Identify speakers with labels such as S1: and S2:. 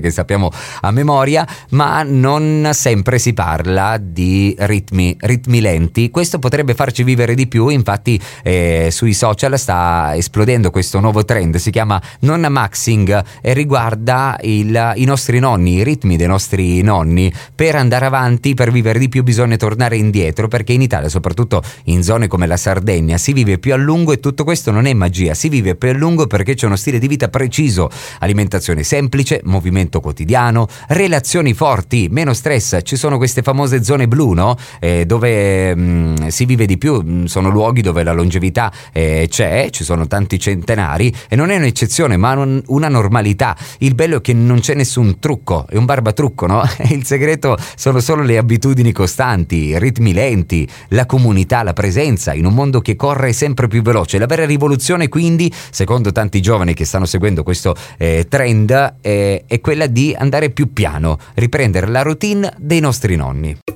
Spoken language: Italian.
S1: che sappiamo a memoria, ma non sempre si parla di ritmi lenti. Questo potrebbe farci vivere di più, infatti sui social sta esplodendo questo nuovo trend, si chiama nonna maxing e riguarda i nostri nonni, i ritmi dei nostri nonni. Per andare avanti, per vivere di più bisogna tornare indietro, perché in Italia, soprattutto in zone come la Sardegna, si vive più a lungo e tutto questo non è magia, si vive più a lungo perché c'è uno stile di vita preciso, alimentazione semplice, movimento quotidiano, relazioni forti, meno stress. Ci sono queste famose zone blu, no? Dove si vive di più, sono luoghi dove la longevità ci sono tanti centenari e non è un'eccezione ma una normalità. Il bello è che non c'è nessun trucco, è un barbatrucco, no? Il segreto sono solo le abitudini costanti, ritmi lenti, la comunità, la presenza in un mondo che corre sempre più veloce. La vera rivoluzione, quindi, secondo tanti giovani che stanno seguendo questo trend, è quella di andare più piano, riprendere la routine dei nostri nonni.